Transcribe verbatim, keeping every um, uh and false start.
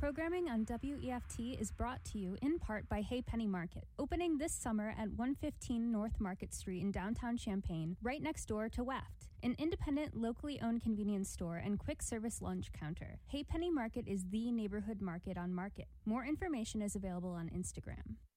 Programming on W E F T is brought to you in part by Hey Penny Market, opening this summer at one fifteen North Market Street in downtown Champaign, right next door to Weft, an independent, locally owned convenience store and quick service lunch counter. Hey Penny Market is the neighborhood market on Market. More information is available on Instagram.